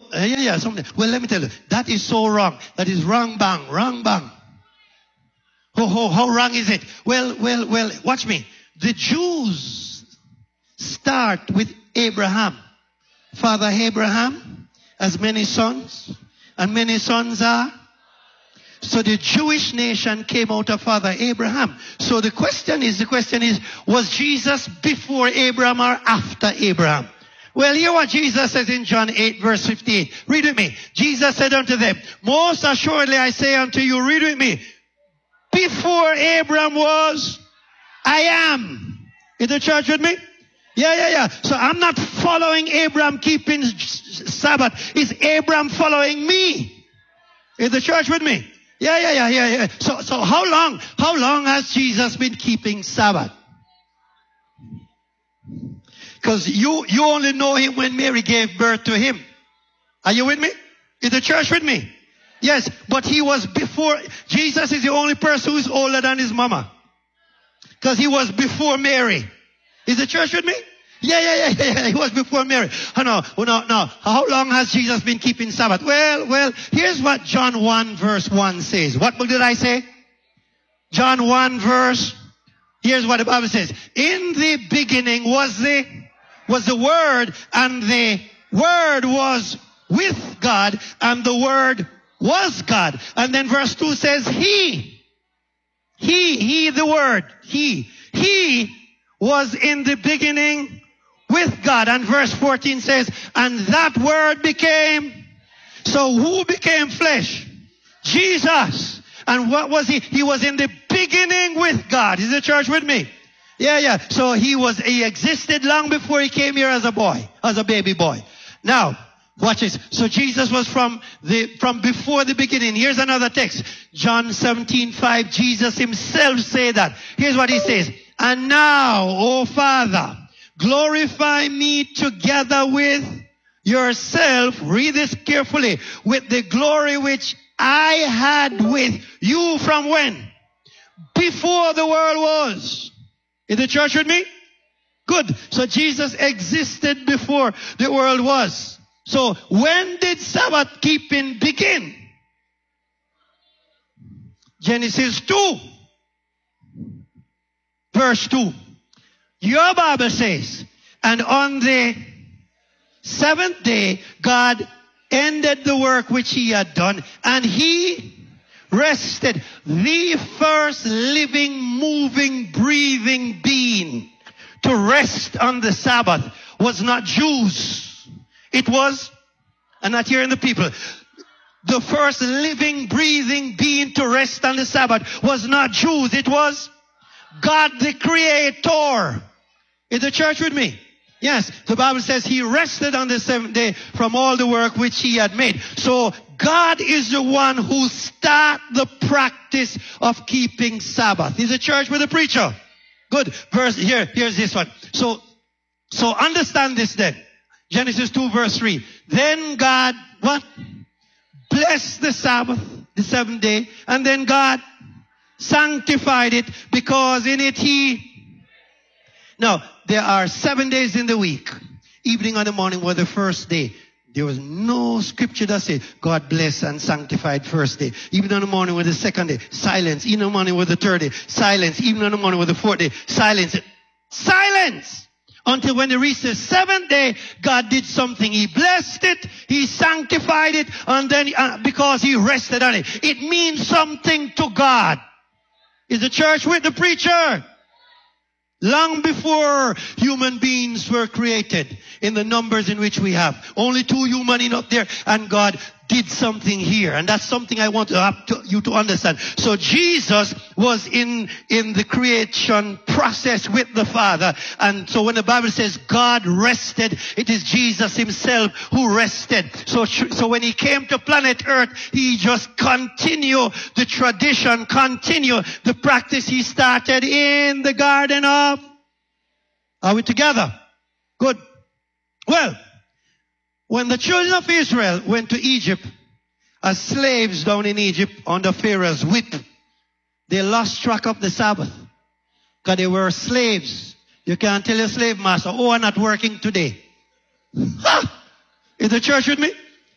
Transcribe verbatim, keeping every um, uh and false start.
uh, yeah, yeah, something. Well, let me tell you, that is so wrong. That is wrong bang, wrong bang. Oh, oh, how wrong is it? Well, well, well, watch me. The Jews start with Abraham. Father Abraham has many sons, and many sons are. So the Jewish nation came out of Father Abraham. So the question is, the question is, was Jesus before Abraham or after Abraham? Well, hear what Jesus says in John eight, verse fifty-eight. Read with me. Jesus said unto them, most assuredly I say unto you, read with me, before Abraham was, I am. Is the church with me? Yeah, yeah, yeah. So I'm not following Abraham keeping Sabbath. It's Abraham following me. Is the church with me? Yeah, yeah, yeah, yeah, yeah. So, so how long, how long has Jesus been keeping Sabbath? Because you, you only know him when Mary gave birth to him. Are you with me? Is the church with me? Yes, but he was before. Jesus is the only person who is older than his mama. Because he was before Mary. Is the church with me? Yeah, yeah, yeah, yeah, yeah. He was before Mary. Oh, no, oh, no, no. How long has Jesus been keeping Sabbath? Well, well, here's what John one verse one says. What book did I say? John one verse. Here's what the Bible says. In the beginning was the, was the Word, and the Word was with God, and the Word was God. And then verse two says, He, He, He, the Word, He, He was in the beginning with God. And verse fourteen says, and that Word became. So who became flesh? Jesus. And what was he? He was in the beginning with God. Is the church with me? Yeah, yeah. So he was, he existed long before he came here as a boy, as a baby boy. Now, watch this. So Jesus was from the, from before the beginning. Here's another text. John seventeen five. Jesus himself said that. Here's what he says. And now, O Father, glorify me together with yourself. Read this carefully. With the glory which I had with you from when? Before the world was. Is the church with me? Good. So Jesus existed before the world was. So when did Sabbath keeping begin? Genesis two. Verse two. Your Bible says, and on the seventh day, God ended the work which he had done, and he rested. The first living, moving, breathing being to rest on the Sabbath was not Jews. It was, and not hearing the people, the first living, breathing being to rest on the Sabbath was not Jews. It was God the Creator. Is the church with me? Yes, the Bible says he rested on the seventh day from all the work which he had made. So God is the one who started the practice of keeping Sabbath. Is the church with the preacher? Good. Verse here, here's this one. So, so understand this then. Genesis two verse three. Then God, what? Blessed the Sabbath, the seventh day, and then God sanctified it, because in it he. Now, there are seven days in the week. Evening and the morning were the first day. There was no scripture that said God bless and sanctified first day. Evening and the morning were the second day. Silence. Evening and the morning were the third day. Silence. Evening and the morning were the fourth day. Silence. Silence. Until when it reached the seventh day, God did something. He blessed it. He sanctified it. And then uh, because he rested on it. It means something to God. Is the church with the preacher? Long before human beings were created, in the numbers in which we have, only two human in up there, and God did something here. And that's something I want to have to, you to understand. So Jesus was in, in the creation process with the Father. And so when the Bible says God rested, it is Jesus himself who rested. So, so when he came to planet Earth, he just continued the tradition, continued the practice he started in the Garden of. Are we together? Good. Well, when the children of Israel went to Egypt as slaves down in Egypt under Pharaoh's whip, they lost track of the Sabbath because they were slaves. You can't tell your slave master, oh, I'm not working today. Ha! Is the church with me?